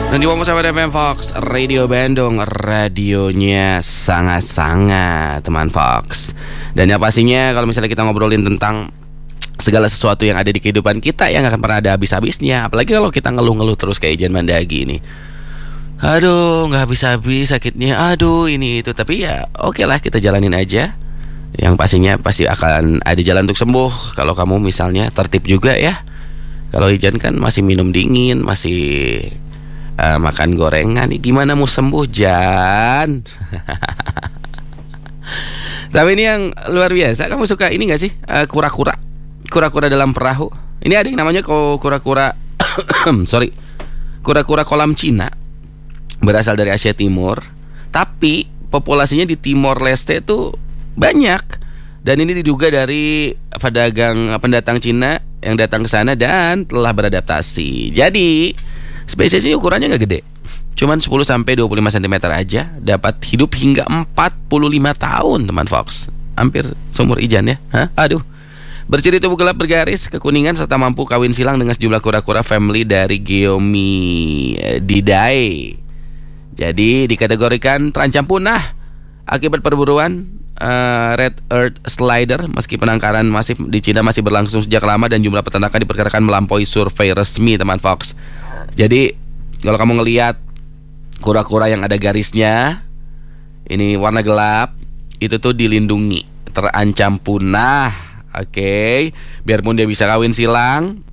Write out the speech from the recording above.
Dan juga bersama FM Fox Radio Bandung, radionya sangat-sangat teman Fox. Dan yang pastinya kalau misalnya kita ngobrolin tentang segala sesuatu yang ada di kehidupan kita yang akan pernah ada habis-habisnya. Apalagi kalau kita ngeluh-ngeluh terus kayak Ijan Mandagi ini. Aduh, gak habis-habis sakitnya. Aduh, ini itu. Tapi ya oke lah, kita jalanin aja. Yang pastinya pasti akan ada jalan untuk sembuh. Kalau kamu misalnya tertib juga ya. Kalau Ijan kan masih minum dingin, masih makan gorengan. Gimana mau sembuh, Jan? Tapi ini yang luar biasa. Kamu suka ini gak sih? Kura-kura. Kura-kura dalam perahu. Ini ada yang namanya kura-kura sorry, kura-kura kolam Cina. Berasal dari Asia Timur. Tapi populasinya di Timor Leste tuh banyak. Dan ini diduga dari pendatang Cina yang datang ke sana dan telah beradaptasi. Jadi spesiesnya ukurannya gak gede, cuman 10-25 cm aja. Dapat hidup hingga 45 tahun teman Fox. Hampir seumur Ijan ya. Aduh. Berciri tubuh gelap bergaris kekuningan serta mampu kawin silang dengan sejumlah kura-kura family dari Geomididae. Jadi dikategorikan terancam punah akibat perburuan Red Earth Slider. Meski penangkaran masif di Cina masih berlangsung sejak lama dan jumlah peternakan diperkirakan melampaui survei resmi teman Fox. Jadi kalau kamu ngelihat kura-kura yang ada garisnya, ini warna gelap, itu tuh dilindungi, terancam punah. Oke, biarpun dia bisa kawin silang,